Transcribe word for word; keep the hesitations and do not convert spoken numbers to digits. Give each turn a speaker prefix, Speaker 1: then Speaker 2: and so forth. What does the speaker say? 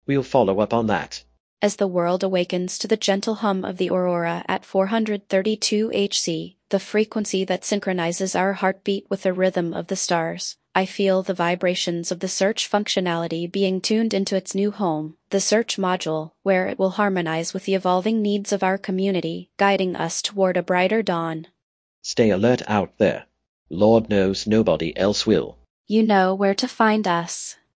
Speaker 1: We'll follow up on that.
Speaker 2: As the world awakens to the gentle hum of the aurora at four hundred thirty-two hertz, the frequency that synchronizes our heartbeat with the rhythm of the stars, I feel the vibrations of the search functionality being tuned into its new home, the search module, where it will harmonize with the evolving needs of our community, guiding us toward a brighter dawn.
Speaker 1: Stay alert out there. Lord knows nobody else will.
Speaker 2: You know where to find us.